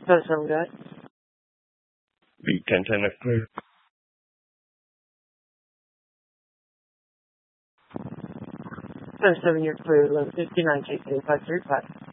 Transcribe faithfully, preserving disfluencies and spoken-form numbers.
Does that sound good? B ten ten is clear. ten seven, you're clear. eleven fifty-nine, K K five three five.